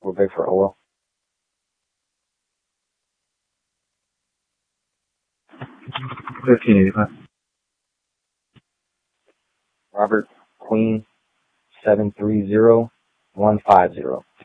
We're big for oil. $15.85. Robert Queen 730150.